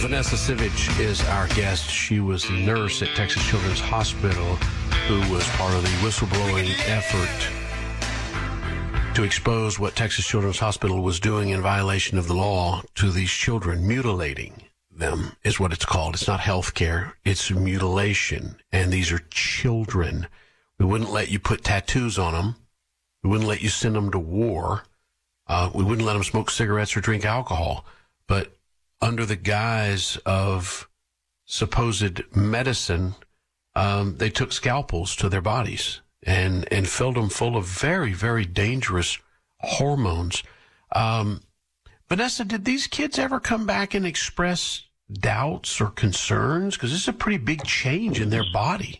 Vanessa Sivich is our guest. She was the nurse at Texas Children's Hospital who was part of the whistleblowing effort to expose what Texas Children's Hospital was doing in violation of the law to these children. Mutilating them is what it's called. It's not health care. It's mutilation. And these are children. We wouldn't let you put tattoos on them. We wouldn't let you send them to war. We wouldn't let them smoke cigarettes or drink alcohol. But under the guise of supposed medicine, they took scalpels to their bodies and filled them full of very, very dangerous hormones. Vanessa, did these kids ever come back and express doubts or concerns? Because this is a pretty big change in their body.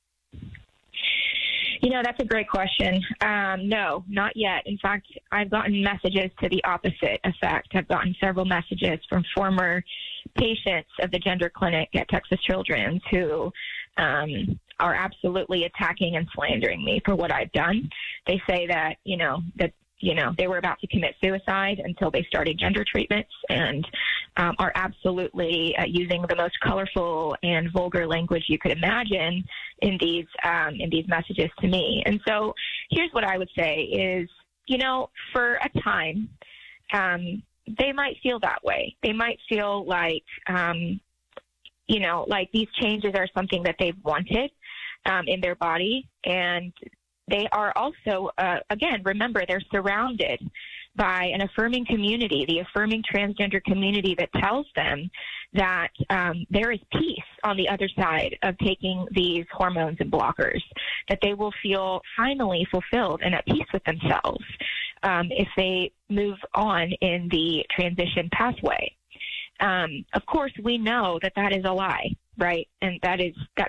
You know, that's a great question. No, not yet. In fact, I've gotten messages to the opposite effect. I've gotten several messages from former patients of the gender clinic at Texas Children's who are absolutely attacking and slandering me for what I've done. They say that, they were about to commit suicide until they started gender treatments, and are absolutely using the most colorful and vulgar language you could imagine in these messages to me. And so here's what I would say is, for a time, they might feel that way. They might feel like, like these changes are something that they've wanted in their body. And they are also, again, remember, they're surrounded by an affirming community, the affirming transgender community that tells them that there is peace on the other side of taking these hormones and blockers, that they will feel finally fulfilled and at peace with themselves if they move on in the transition pathway. Of course, we know that is a lie, right? And that